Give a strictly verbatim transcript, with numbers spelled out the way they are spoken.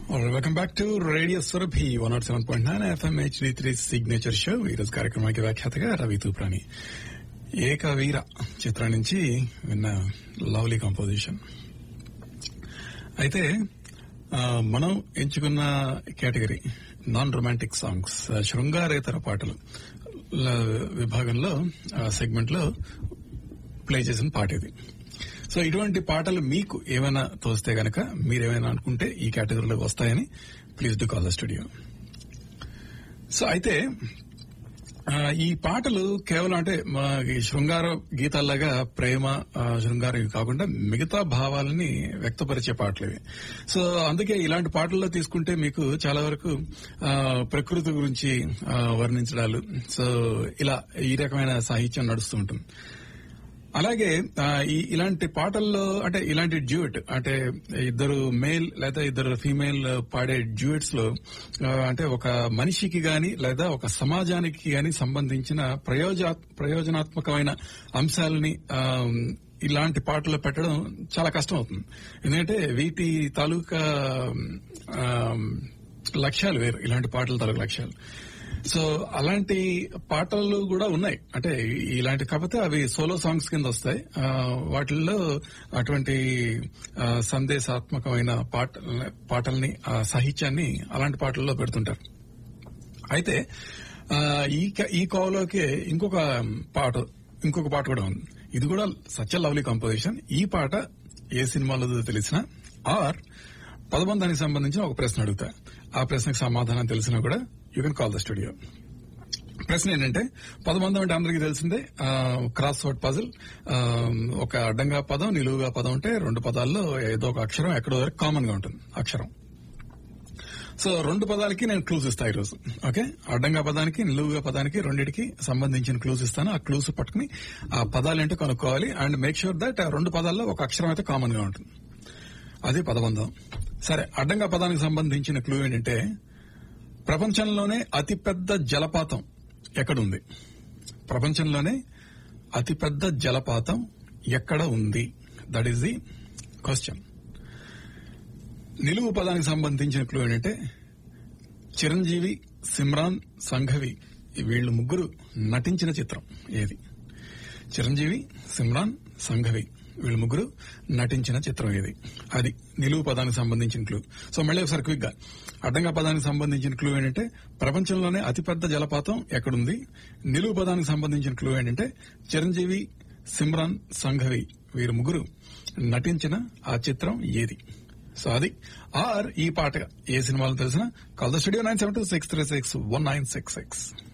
Alright, welcome back to Radio Surabhi one oh seven point nine F M H D three Signature Show. ఈరోజు కార్యక్రమానికి వ్యాఖ్యాతగా రవి తూప్రాని. ఏకవీర చిత్రం నుంచి విన్న lovely composition. అయితే మనం ఎంచుకున్న కేటగిరీ నాన్ రొమాంటిక్ సాంగ్స్, శృంగారేతర పాటలు విభాగంలో సెగ్మెంట్ లో ప్లే చేసిన పాట ఇది. సో ఇటువంటి పాటలు మీకు ఏమైనా తోస్తే గనక, మీరేమైనా అనుకుంటే ఈ కేటగిరీలోకి వస్తాయని please do call the studio. So అయితే ఈ పాటలు కేవలం అంటే శృంగార గీతాల్లాగా ప్రేమ శృంగారం ఇవి కాకుండా మిగతా భావాలని వ్యక్తపరిచే పాటలు ఇవి. సో అందుకే ఇలాంటి పాటల్లో తీసుకుంటే మీకు చాలా వరకు ప్రకృతి గురించి వర్ణించడాలు, సో ఇలా ఈ రకమైన సాహిత్యం నడుస్తూ ఉంటుంది. అలాగే ఇలాంటి పాటల్లో అంటే ఇలాంటి డ్యూయట్ అంటే ఇద్దరు మేల్ లేదా ఇద్దరు ఫీమేల్ పాడే డ్యూయట్స్ లో అంటే ఒక మనిషికి గాని లేదా ఒక సమాజానికి గాని సంబంధించిన ప్రయోజ ప్రయోజనాత్మకమైన అంశాలని ఇలాంటి పాటలు పెట్టడం చాలా కష్టం అవుతుంది. ఎందుకంటే వీటి తాలూకా లక్ష్యాలు వేరు, ఇలాంటి పాటల తాలూకా లక్ష్యాలు. సో అలాంటి పాటలు కూడా ఉన్నాయి, అంటే ఇలాంటి కాకపోతే అవి సోలో సాంగ్స్ కింద వస్తాయి. వాటిల్లో అటువంటి సందేశాత్మకమైన పాట పాటల్ని సాహిత్యాన్ని అలాంటి పాటల్లో పెడుతుంటారు. అయితే ఈ ఈ కోవలోకి ఇంకొక పాట ఇంకొక పాట కూడా ఉంది. ఇది కూడా సచ్ లవ్లీ కంపోజిషన్. ఈ పాట ఏ సినిమాలో తెలిసినా ఆర్ పదబంధానికి సంబంధించిన ఒక ప్రశ్న అడుగుతా, ఆ ప్రశ్నకు సమాధానం తెలిసినా కూడా you can call the studio. ప్రశ్న ఏంటంటే, పదబంధం అంటే అందరికీ తెలిసిందే, క్రాస్ వర్డ్ పజిల్. ఒక అడ్డంగా పదం నిలువుగా పదం ఉంటే రెండు పదాల్లో ఏదో ఒక అక్షరం ఎక్కడో కామన్ గా ఉంటుంది అక్షరం. సో రెండు పదాలకి నేను క్లూస్ ఇస్తాను ఈరోజు. ఓకే, అడ్డంగా పదానికి నిలువుగా పదానికి రెండింటికి సంబంధించిన క్లూస్ ఇస్తాను. ఆ క్లూస్ పట్టుకుని ఆ పదాలు ఏంటో కనుక్కోవాలి అండ్ మేక్ షూర్ దట్ ఆ రెండు పదాల్లో ఒక అక్షరం అయితే కామన్ గా ఉంటుంది. అది పదబంధం. సరే, అడ్డంగా పదానికి సంబంధించిన క్లూ ఏంటంటే, ప్రపంచంలోనే అతిపెద్ద జలపాతం ఎక్కడుంది? ప్రపంచంలోనే అతిపెద్ద జలపాతం ఎక్కడ ఉంది? That is the question. నిలువు పదానికి సంబంధించిన క్లూ ఏంటంటే, చిరంజీవి, సిమ్రాన్, సంఘవి వీళ్ళు ముగ్గురు నటించిన చిత్రం ఏది? చిరంజీవి, సిమ్రాన్, సంఘవి వీళ్ళు ముగ్గురు నటించిన చిత్రం ఏది? అది నిలువు పదానికి సంబంధించిన క్లూ. సో మళ్ళీ ఒకసారి క్విక్ గా, అడ్డంగా పదానికి సంబంధించిన క్లూ ఏంటంటే ప్రపంచంలోనే అతిపెద్ద జలపాతం ఎక్కడుంది. నిలువు పదానికి సంబంధించిన క్లూ ఏంటంటే చిరంజీవి, సిమ్రాన్, సంఘవి వీరు ముగ్గురు నటించిన ఆ చిత్రం ఏది? సో అది ఆర్ ఈ పాట ఏ సినిమాలో తెలిసిన call the studio nine seven two six three six one nine six six.